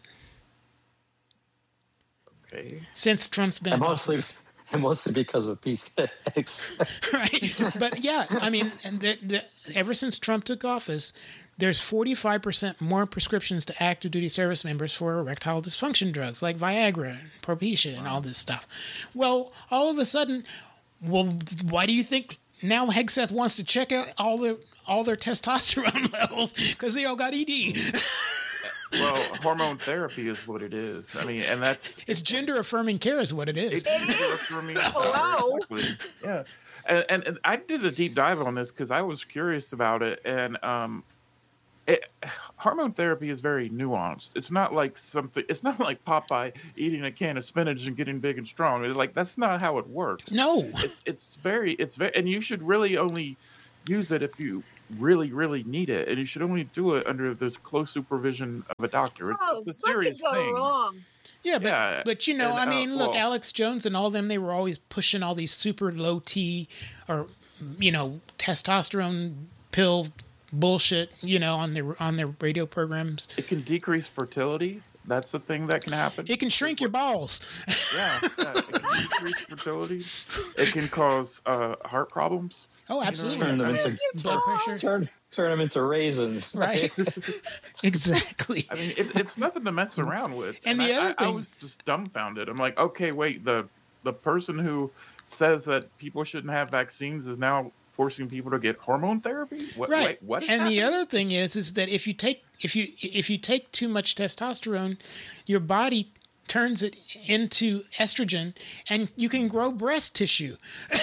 Okay. since Trump's been And in mostly, office. and mostly because of Pete Hegseth. Right. But yeah, I mean, and the, the, ever since Trump took office, there's forty-five percent more prescriptions to active duty service members for erectile dysfunction drugs like Viagra and Propecia and all this stuff. Well, all of a sudden, well, why do you think now Hegseth wants to check out all the all their testosterone levels because they all got E D? Well, hormone therapy is what it is. I mean, and that's It's gender affirming care, is what it is. It's affirming care, Hello. exactly. Yeah, and, and and I did a deep dive on this because I was curious about it, and um, it, hormone therapy is very nuanced. It's not like something. It's not like Popeye eating a can of spinach and getting big and strong. It's like that's not how it works. No. It's it's very it's very, and you should really only use it if you really really need it, and you should only do it under the close supervision of a doctor. It's, Oh, it's a what serious could go thing. wrong? Yeah, but Yeah, but you know, and, I uh, mean, look, well- Alex Jones and all them, they were always pushing all these super low T or you know, testosterone pill bullshit, you know, on their on their radio programs. It can decrease fertility. That's the thing that can happen. It can shrink your balls. Yeah, yeah, it can decrease fertility. It can cause uh, heart problems. Oh, absolutely. Turn them into Blood pressure. turn turn them into raisins. Right. Exactly. I mean, it's it's nothing to mess around with. And the I, other I, I thing- was just dumbfounded. I'm like, okay, wait, the the person who says that people shouldn't have vaccines is now forcing people to get hormone therapy. What? Right. Wait, what's and the happening? other thing is is that if you take if you if you take too much testosterone, your body turns it into estrogen and you can grow breast tissue.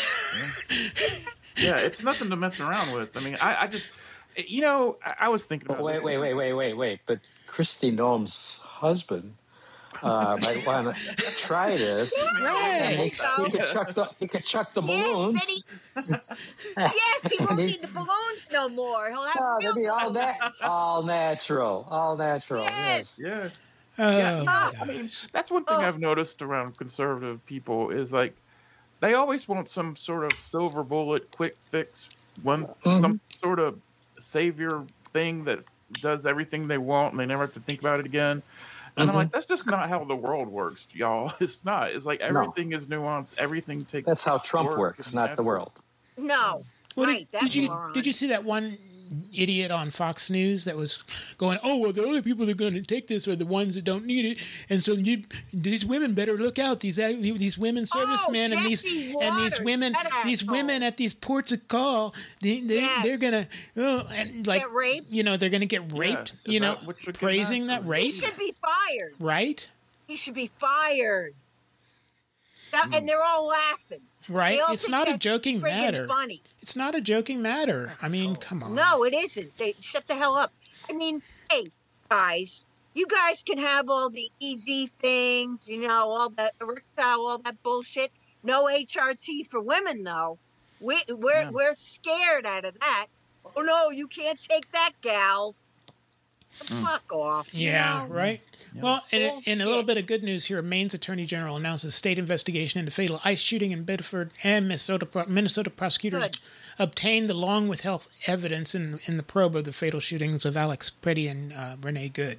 Yeah, it's nothing to mess around with. I mean, I, I just, you know, I, I was thinking But about wait, this. wait, wait, wait, wait, wait. But Christy Noem's husband uh, might want to try this. Right. He, he could chuck the he could chuck the balloons. Yes, then he, yes, he won't need the balloons no more. He'll have Oh, real they'll be all, na- balloons. all natural, all natural. Yes. Yes. Yeah. Oh, Yeah, my I mean, gosh. that's one thing Oh. I've noticed around conservative people is like they always want some sort of silver bullet, quick fix, one some sort of savior thing that does everything they want and they never have to think about it again. And I'm like, that's just not how the world works, y'all. It's not. It's like everything is nuanced. Everything takes. That's how Trump work works, and not the effort. world. No. Well, right. did, That's did you moron. did you see that one idiot on Fox News that was going, "Oh well, the only people that are going to take this are the ones that don't need it, and so you, these women better look out. These these women servicemen and these Jesse and these Waters, women that these asshole. women at these ports of call, they, they Yes. they're gonna oh, and like Get raped? you know they're gonna get raped. is you know, that what you're getting praising at? that He rape, should be fired. right? He should be fired. That- And they're all laughing. Right? They all It's think not a that's joking friggin' matter. Funny. It's not a joking matter. I mean, come on. No, it isn't. They shut the hell up. I mean, hey, guys, you guys can have all the E D things, you know, all that erectile, all that bullshit. No H R T for women, though. We we're Yeah. we're scared out of that. Oh no, you can't take that, gals. Fuck off. you Yeah, know? right. Well, in, in a little Bullshit. bit of good news here, Maine's Attorney General announces state investigation into fatal ice shooting in Bedford, and Minnesota pro- Minnesota prosecutors Good. obtained the long withheld evidence in, in the probe of the fatal shootings of Alex Pretty and uh, Renee Good.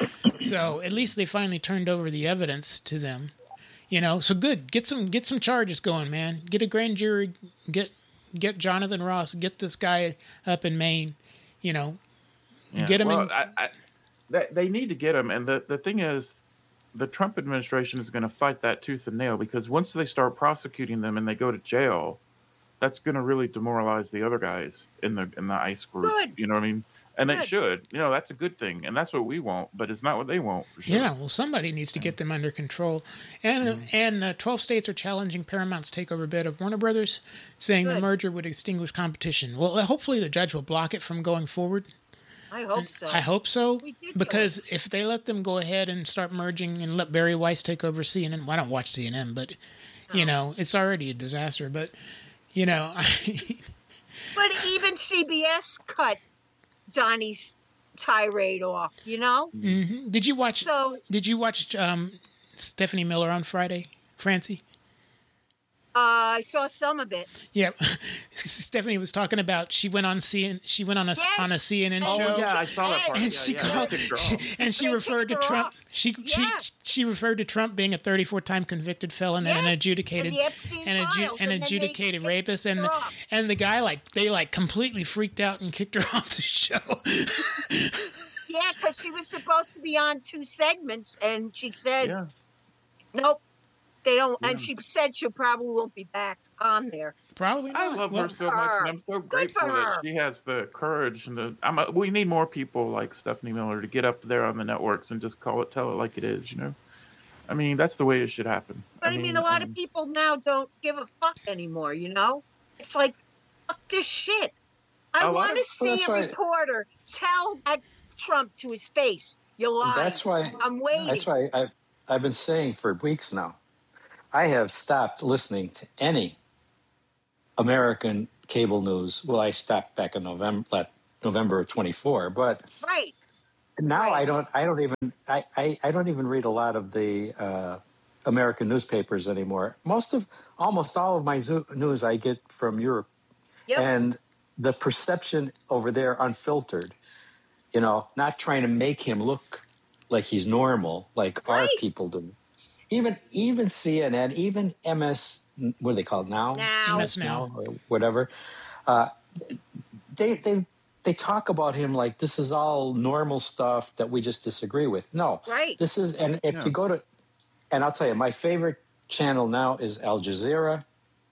So at least they finally turned over the evidence to them. You know, so good. Get some get some charges going, man. Get a grand jury. Get get Jonathan Ross. Get this guy up in Maine. You know, Yeah. get him well, in. I, I, they, they need to get him, and the, the thing is, the Trump administration is going to fight that tooth and nail because once they start prosecuting them and they go to jail, that's going to really demoralize the other guys in the in the ICE group. Good. You know what I mean? And they Good. should. You know, that's a good thing, and that's what we want. But it's not what they want for sure. Yeah, well, somebody needs to get them under control. And and uh, twelve states are challenging Paramount's takeover bid of Warner Brothers, saying the Good. merger would extinguish competition. Well, hopefully the judge will block it from going forward. I hope so. I hope so, Ridiculous. because if they let them go ahead and start merging and let Barry Weiss take over C N N, well, I don't watch C N N, but you Oh. know it's already a disaster. But you know, But even C B S cut Donnie's tirade off, you know? Mhm. Did you watch? So, Did you watch um, Stephanie Miller on Friday, Francie? uh, I saw some of it. Yeah, Stephanie was talking about she went on C N She went on a Yes. on a C N N Oh, show. Oh yeah, I saw that part. And yeah, she yeah, called, they kicked her she, off. and she They referred to kicked her Trump. off. She Yeah. she she referred to Trump being a thirty-four time convicted felon and an Yes, adjudicated and the Epstein and, adju- files, an and then they adjudicated kicked rapist, and her the, off. and the guy like they like completely freaked out and kicked her off the show. Yeah, because she was supposed to be on two segments, and she said, Yeah. nope, they don't. And Yeah. she said she probably won't be back on there. Probably not. I love Well, her so much, and I'm so grateful for that her. she has the courage and the. I'm a, we need more people like Stephanie Miller to get up there on the networks and just call it, tell it like it is. You know, I mean, that's the way it should happen. But I mean, a lot of um, people now don't give a fuck anymore, you know? It's like, fuck this shit. I A lot want to of- see Well, that's a why- reporter tell that Trump to his face, you're lying. That's why. I'm waiting. That's why I, I've been saying for weeks now. I have stopped listening to any American cable news. Well, I stopped back in November, like November of twenty-four, but Right. now Right. I don't. I don't even. I, I, I don't even read a lot of the uh, American newspapers anymore. Most of, almost all of my zo- news I get from Europe, Yep. and the perception over there, unfiltered. You know, not trying to make him look like he's normal, like our Right. people do. Even even C N N, even M S, what are they called now? Now. M S Now. or whatever. Uh, they they they talk about him like this is all normal stuff that we just disagree with. No, Right. this is, and if Yeah. you go to, and I'll tell you, my favorite channel now is Al Jazeera.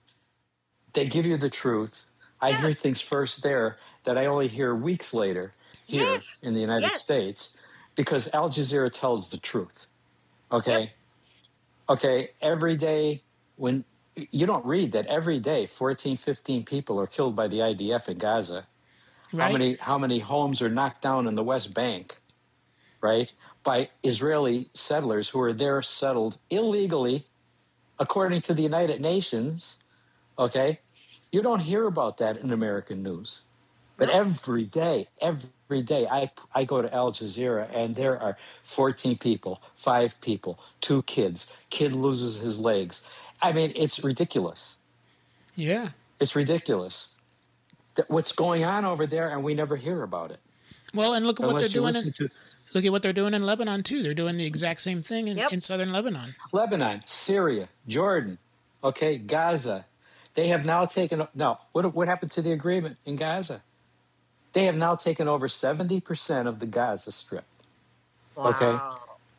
They give you the truth. I Yeah. hear things first there that I only hear weeks later here Yes. in the United Yes. States, because Al Jazeera tells the truth. Okay. Okay. Every day when you don't read that every day, fourteen, fifteen people are killed by the I D F in Gaza. right? How many, how many homes are knocked down in the West Bank, right? By Israeli settlers who are there settled illegally, according to the United Nations. Okay. You don't hear about that in American news. But every day, every day, I I go to Al Jazeera and there are fourteen people, five people, two kids. Kid loses his legs. I mean, it's ridiculous. Yeah. It's ridiculous. That what's going on over there, and we never hear about it Well, and look at what unless they're you doing. In, listen to look at what they're doing in Lebanon too. They're doing the exact same thing in, Yep. in southern Lebanon. Lebanon, Syria, Jordan, okay, Gaza. They have now taken. Now, what what happened to the agreement in Gaza? They have now taken over seventy percent of the Gaza Strip. Okay. Wow.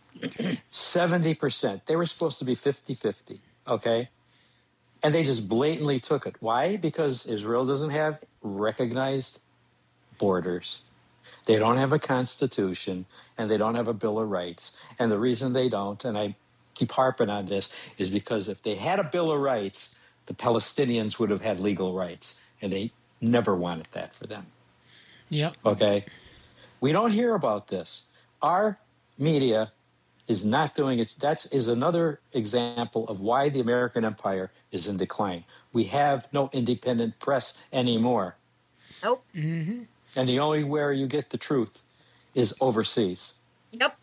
seventy percent. They were supposed to be fifty-fifty, okay? And they just blatantly took it. Why? Because Israel doesn't have recognized borders. They don't have a constitution, and they don't have a Bill of Rights. And the reason they don't, and I keep harping on this, is because if they had a Bill of Rights, the Palestinians would have had legal rights, and they never wanted that for them. Yep. Okay. We don't hear about this. Our media is not doing it. That is another example of why the American empire is in decline. We have no independent press anymore. Nope. And the only where you get the truth is overseas. Yep.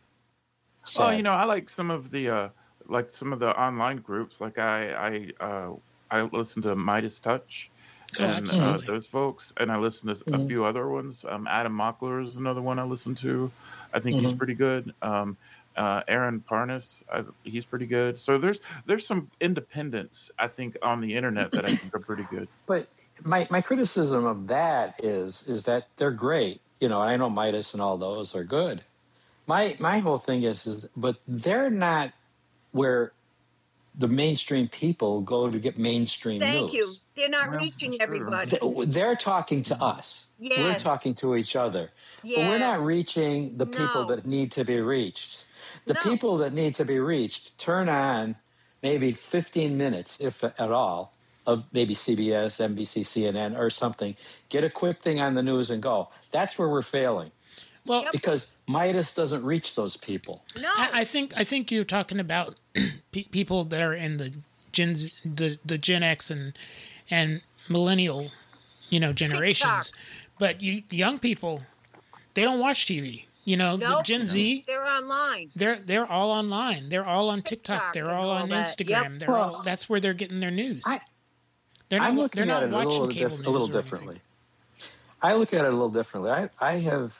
Sad. Well, you know, I like some of the uh, like some of the online groups. Like I I uh, I listen to Midas Touch Oh, and uh, absolutely. those folks, and I listen to Mm-hmm. a few other ones. Um, Adam Mockler is another one I listen to. I think he's Mhm. pretty good. Um, uh, Aaron Parnas, I, he's pretty good. So there's there's some independents I think on the internet that I think are pretty good. But my, my criticism of that is is that they're great. You know, I know Midas and all those are good. My my whole thing is is but they're not where the mainstream people go to get mainstream Thank news. you. They're not Well, reaching that's true. everybody. They- They're talking to us. We're Yes. talking to each other. But Yeah. we're not reaching the people No. that need to be reached. The No. people that need to be reached turn on maybe fifteen minutes, if at all, of maybe C B S, N B C, C N N, or something. Get a quick thing on the news and go. That's where we're failing Well, Yep. because Midas doesn't reach those people. No. I, I think I think you're talking about pe- people that are in the Gen Z, the the Gen X and and millennial, you know, generations. TikTok. But you young people, they don't watch T V. You know, the Nope. Gen Z, They're online. they're they're all online. They're all on TikTok. TikTok They're and all all on that. Instagram. Yep. They're Well, all that's where they're getting their news. I- they're not I'm they're looking not at it a watching little, cable diff- news a little or anything. differently. I look at it a little differently. I, I have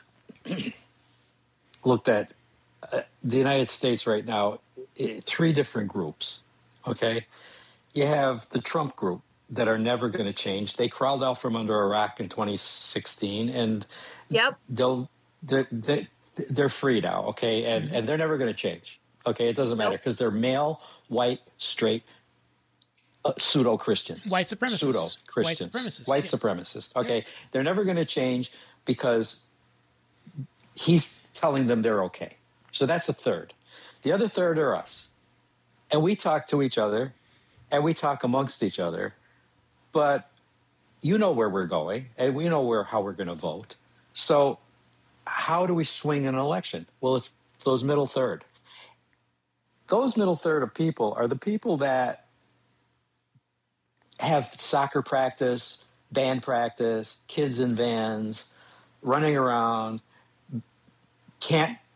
looked at uh, the United States right now, i- three different groups. Okay. You have the Trump group that are never going to change. They crawled out from under a rock in twenty sixteen and Yep. they'll, they're, they, they're free now. Okay. And, and they're never going to change. Okay. It doesn't matter Nope. because they're male, white, straight, uh, pseudo Christians, White supremacists, pseudo Christians, white supremacists, white yeah. supremacists. Okay, Yeah. they're never going to change because he's telling them they're okay. So that's a third. The other third are us, and we talk to each other, and we talk amongst each other, but you know where we're going, and we know where how we're going to vote. So how do we swing an election? Well, it's those middle third. Those middle third of people are the people that have soccer practice, band practice, kids in vans, running around, can't